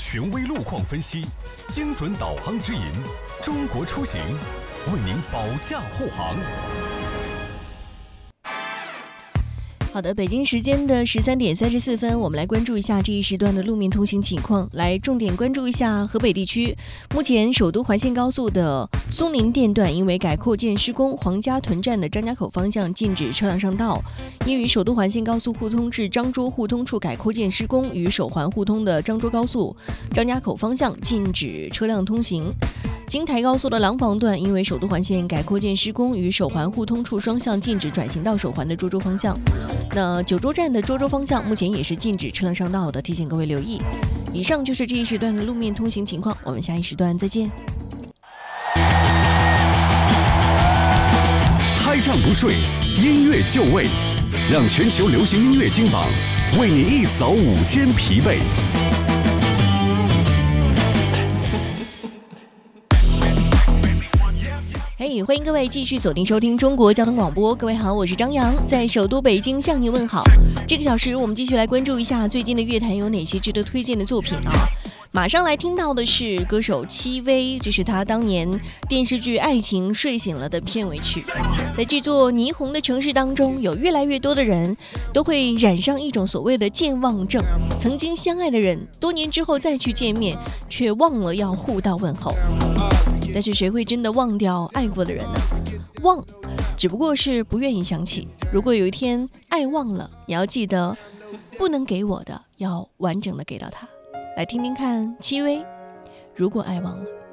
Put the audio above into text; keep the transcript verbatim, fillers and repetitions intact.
权威路况分析，精准导航指引，中国出行为您保驾护航。 好的，北京时间的十三点三十四分，我们来关注一下这一时段的路面通行情况。来重点关注一下河北地区，目前首都环线高速的松林店段因为改扩建施工，黄家屯站的张家口方向禁止车辆上道。因与首都环线高速互通至漳州互通处改扩建施工，与首环互通的漳州高速张家口方向禁止车辆通行。京台高速的廊坊段因为首都环线改扩建施工，与首环互通处双向禁止转行到首环的涿州方向。那九州站的涿州方向目前也是禁止车辆上道的，提醒各位留意。以上就是这一时段的路面通行情况，我们下一时段再见。 开唱不睡，音乐就位，让全球流行音乐金榜为你一扫午间疲惫。 嘿、hey, 欢迎各位继续锁定收听中国交通广播。各位好，我是张扬，在首都北京向您问好。这个小时我们继续来关注一下最近的乐坛有哪些值得推荐的作品啊。马上来听到的是歌手戚薇，这是他当年电视剧《爱情睡醒了》的片尾曲。在这座霓虹的城市当中，有越来越多的人都会染上一种所谓的健忘症，曾经相爱的人多年之后再去见面，却忘了要互道问候。但是谁会真的忘掉爱过的人呢？忘只不过是不愿意想起。如果有一天爱忘了，你要记得不能给我的要完整的给到他。来听听看戚薇，如果爱忘了。